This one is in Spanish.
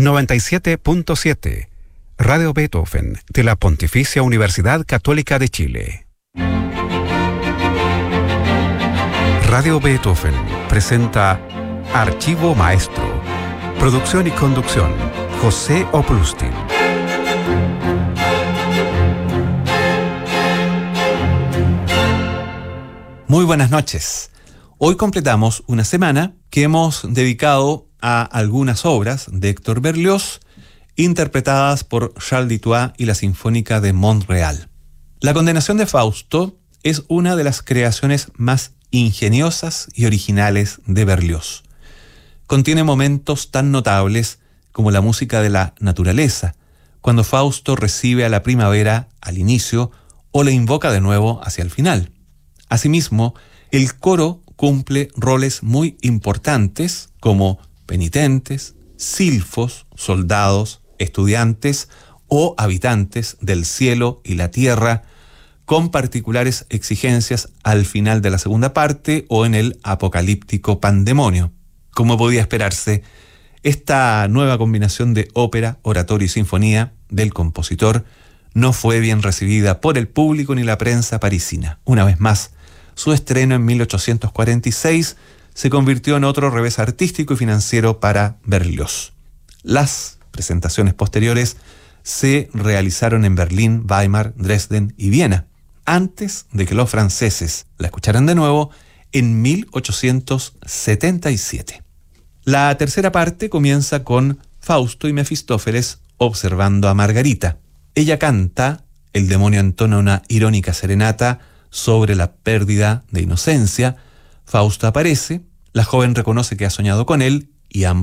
97.7, Radio Beethoven, de la Pontificia Universidad Católica de Chile. Radio Beethoven presenta Archivo Maestro. Producción y conducción, José Oplustin. Muy buenas noches. Hoy completamos una semana que hemos dedicado a algunas obras de Héctor Berlioz, interpretadas por Charles Dutoit y la Sinfónica de Montreal. La Condenación de Fausto es una de las creaciones más ingeniosas y originales de Berlioz. Contiene momentos tan notables como la música de la naturaleza, cuando Fausto recibe a la primavera al inicio o le invoca de nuevo hacia el final. Asimismo, el coro cumple roles muy importantes como penitentes, silfos, soldados, estudiantes o habitantes del cielo y la tierra, con particulares exigencias al final de la segunda parte o en el apocalíptico pandemonio. Como podía esperarse, esta nueva combinación de ópera, oratorio y sinfonía del compositor no fue bien recibida por el público ni la prensa parisina. Una vez más, su estreno en 1846 se convirtió en otro revés artístico y financiero para Berlioz. Las presentaciones posteriores se realizaron en Berlín, Weimar, Dresden y Viena, antes de que los franceses la escucharan de nuevo en 1877. La tercera parte comienza con Fausto y Mefistófeles observando a Margarita. Ella canta, el demonio entona una irónica serenata sobre la pérdida de inocencia. Fausto aparece, la joven reconoce que ha soñado con él y ambos